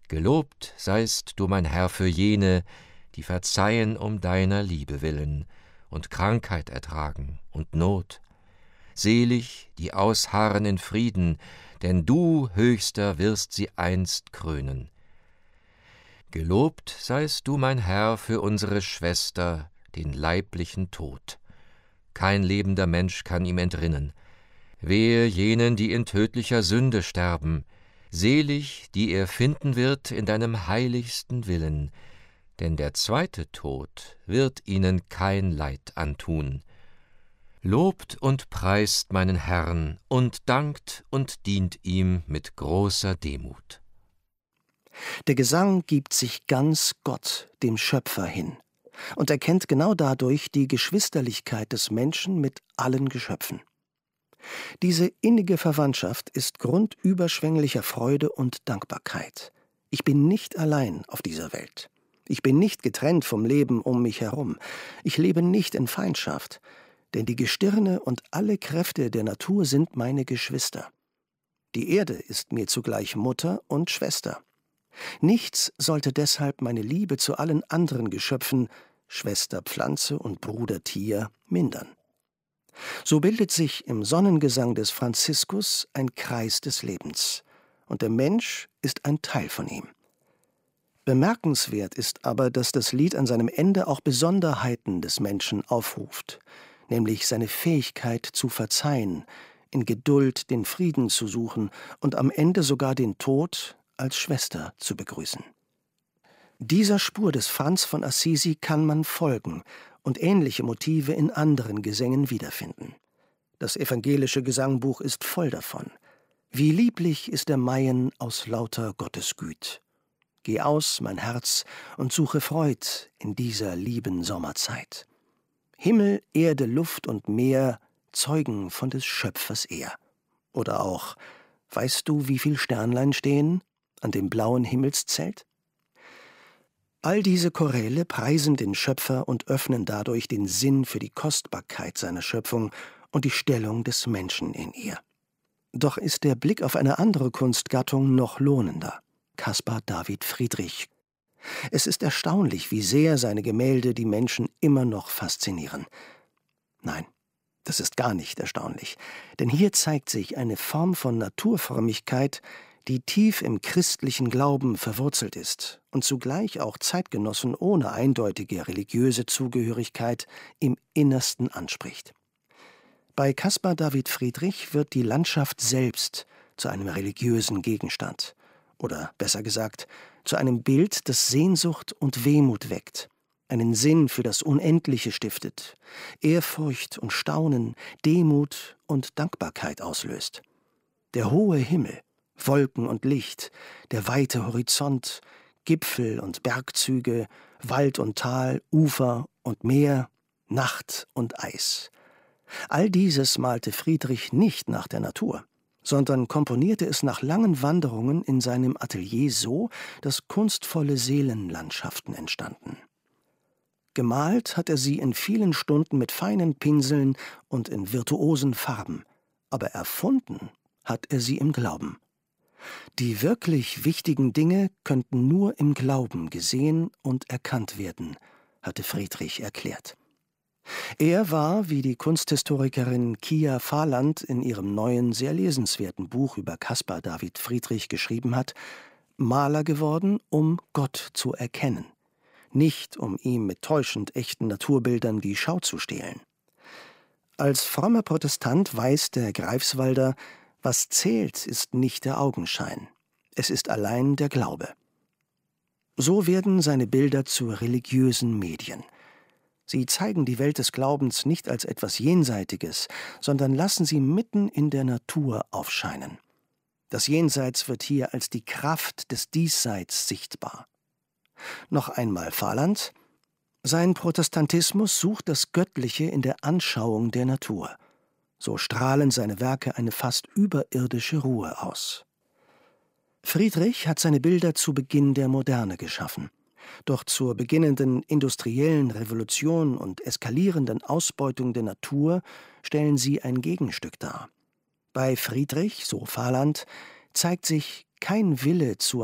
Gelobt seist du, mein Herr, für jene, die verzeihen um deiner Liebe willen und Krankheit ertragen und Not. Selig, die ausharren in Frieden, denn du, Höchster, wirst sie einst krönen. Gelobt seist du, mein Herr, für unsere Schwester, den leiblichen Tod. Kein lebender Mensch kann ihm entrinnen. Wehe jenen, die in tödlicher Sünde sterben, selig, die er finden wird in deinem heiligsten Willen, denn der zweite Tod wird ihnen kein Leid antun. Lobt und preist meinen Herrn und dankt und dient ihm mit großer Demut. Der Gesang gibt sich ganz Gott, dem Schöpfer, hin und erkennt genau dadurch die Geschwisterlichkeit des Menschen mit allen Geschöpfen. Diese innige Verwandtschaft ist Grund überschwänglicher Freude und Dankbarkeit. Ich bin nicht allein auf dieser Welt. Ich bin nicht getrennt vom Leben um mich herum. Ich lebe nicht in Feindschaft, denn die Gestirne und alle Kräfte der Natur sind meine Geschwister. Die Erde ist mir zugleich Mutter und Schwester. Nichts sollte deshalb meine Liebe zu allen anderen Geschöpfen, Schwester Pflanze und Bruder Tier, mindern. So bildet sich im Sonnengesang des Franziskus ein Kreis des Lebens, und der Mensch ist ein Teil von ihm. Bemerkenswert ist aber, dass das Lied an seinem Ende auch Besonderheiten des Menschen aufruft, nämlich seine Fähigkeit zu verzeihen, in Geduld den Frieden zu suchen und am Ende sogar den Tod als Schwester zu begrüßen. Dieser Spur des Franz von Assisi kann man folgen und ähnliche Motive in anderen Gesängen wiederfinden. Das evangelische Gesangbuch ist voll davon. Wie lieblich ist der Maien aus lauter Gottesgüt. Geh aus, mein Herz, und suche Freud in dieser lieben Sommerzeit. Himmel, Erde, Luft und Meer zeugen von des Schöpfers Ehr. Oder auch, weißt du, wie viel Sternlein stehen an dem blauen Himmelszelt? All diese Choräle preisen den Schöpfer und öffnen dadurch den Sinn für die Kostbarkeit seiner Schöpfung und die Stellung des Menschen in ihr. Doch ist der Blick auf eine andere Kunstgattung noch lohnender: Caspar David Friedrich. Es ist erstaunlich, wie sehr seine Gemälde die Menschen immer noch faszinieren. Nein, das ist gar nicht erstaunlich, denn hier zeigt sich eine Form von Naturfrömmigkeit, die tief im christlichen Glauben verwurzelt ist und zugleich auch Zeitgenossen ohne eindeutige religiöse Zugehörigkeit im Innersten anspricht. Bei Caspar David Friedrich wird die Landschaft selbst zu einem religiösen Gegenstand, oder besser gesagt, zu einem Bild, das Sehnsucht und Wehmut weckt, einen Sinn für das Unendliche stiftet, Ehrfurcht und Staunen, Demut und Dankbarkeit auslöst. Der hohe Himmel, Wolken und Licht, der weite Horizont, Gipfel und Bergzüge, Wald und Tal, Ufer und Meer, Nacht und Eis. All dieses malte Friedrich nicht nach der Natur, sondern komponierte es nach langen Wanderungen in seinem Atelier so, dass kunstvolle Seelenlandschaften entstanden. Gemalt hat er sie in vielen Stunden mit feinen Pinseln und in virtuosen Farben, aber erfunden hat er sie im Glauben. Die wirklich wichtigen Dinge könnten nur im Glauben gesehen und erkannt werden, hatte Friedrich erklärt. Er war, wie die Kunsthistorikerin Kia Fahland in ihrem neuen, sehr lesenswerten Buch über Caspar David Friedrich geschrieben hat, Maler geworden, um Gott zu erkennen, nicht um ihm mit täuschend echten Naturbildern die Schau zu stehlen. Als frommer Protestant weiß der Greifswalder, was zählt, ist nicht der Augenschein, es ist allein der Glaube. So werden seine Bilder zu religiösen Medien. Sie zeigen die Welt des Glaubens nicht als etwas Jenseitiges, sondern lassen sie mitten in der Natur aufscheinen. Das Jenseits wird hier als die Kraft des Diesseits sichtbar. Noch einmal Fahland: Sein Protestantismus sucht das Göttliche in der Anschauung der Natur. So strahlen seine Werke eine fast überirdische Ruhe aus. Friedrich hat seine Bilder zu Beginn der Moderne geschaffen. Doch zur beginnenden industriellen Revolution und eskalierenden Ausbeutung der Natur stellen sie ein Gegenstück dar. Bei Friedrich, so Fahland, zeigt sich kein Wille zur